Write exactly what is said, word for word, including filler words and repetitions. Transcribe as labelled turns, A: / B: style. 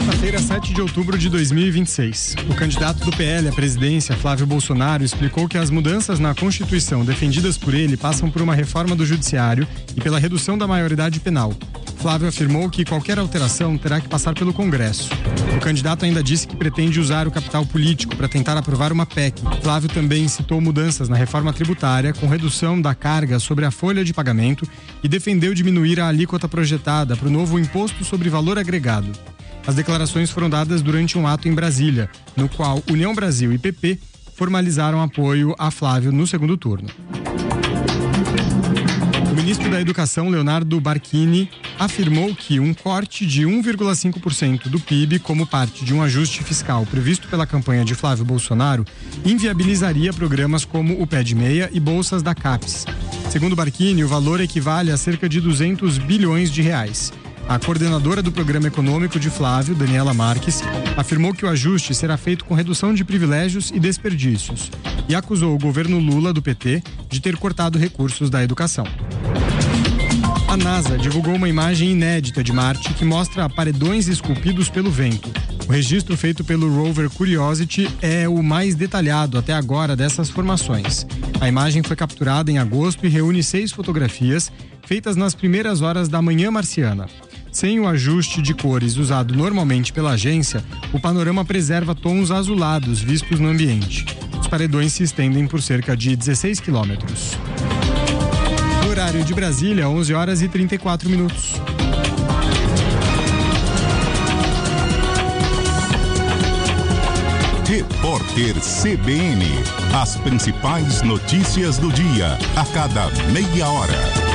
A: Quarta-feira, sete de outubro de dois mil e vinte e seis. O candidato do P L à presidência, Flávio Bolsonaro, explicou que as mudanças na Constituição defendidas por ele passam por uma reforma do Judiciário e pela redução da maioridade penal. Flávio afirmou que qualquer alteração terá que passar pelo Congresso. O candidato ainda disse que pretende usar o capital político para tentar aprovar uma P E C. Flávio também citou mudanças na reforma tributária, com redução da carga sobre a folha de pagamento, e defendeu diminuir a alíquota projetada para o novo Imposto sobre Valor Agregado. As declarações foram dadas durante um ato em Brasília, no qual União Brasil e P P formalizaram apoio a Flávio no segundo turno. O ministro da Educação, Leonardo Barquini, afirmou que um corte de um vírgula cinco por cento do P I B como parte de um ajuste fiscal previsto pela campanha de Flávio Bolsonaro inviabilizaria programas como o Pé de Meia e bolsas da CAPES. Segundo Barquini, o valor equivale a cerca de duzentos bilhões de reais. A coordenadora do programa econômico de Flávio, Daniela Marques, afirmou que o ajuste será feito com redução de privilégios e desperdícios e acusou o governo Lula, do P T, de ter cortado recursos da educação. A NASA divulgou uma imagem inédita de Marte que mostra paredões esculpidos pelo vento. O registro feito pelo rover Curiosity é o mais detalhado até agora dessas formações. A imagem foi capturada em agosto e reúne seis fotografias feitas nas primeiras horas da manhã marciana. Sem o ajuste de cores usado normalmente pela agência, o panorama preserva tons azulados vistos no ambiente. Os paredões se estendem por cerca de dezesseis quilômetros. No horário de Brasília, onze horas e trinta e quatro minutos.
B: Repórter C B N. As principais notícias do dia, a cada meia hora.